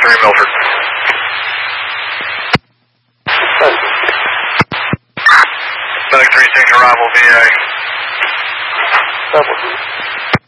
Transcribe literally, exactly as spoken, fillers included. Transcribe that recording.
three Milford. Medic three, take arrival V A. Double.